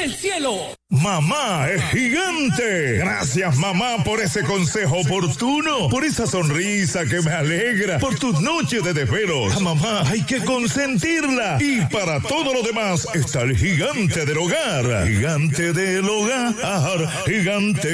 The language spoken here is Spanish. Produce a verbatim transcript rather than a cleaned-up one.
del cielo. Mamá es gigante. Gracias, mamá, por ese consejo oportuno, por esa sonrisa que me alegra, por tus noches de desvelos. A mamá hay que consentirla. Y para todo lo demás está el gigante del hogar. Gigante del hogar, gigante